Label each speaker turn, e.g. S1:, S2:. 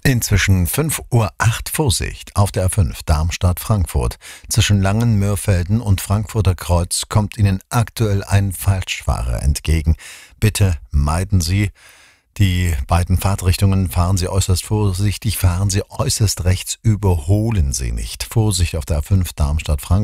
S1: Inzwischen 5:08 Uhr. Vorsicht auf der A5 Darmstadt-Frankfurt. Zwischen Langenmörfelden und Frankfurter Kreuz kommt Ihnen aktuell ein Falschfahrer entgegen. Bitte meiden Sie die beiden Fahrtrichtungen, fahren Sie äußerst vorsichtig, fahren Sie äußerst rechts, überholen Sie nicht. Vorsicht auf der A5 Darmstadt-Frankfurt.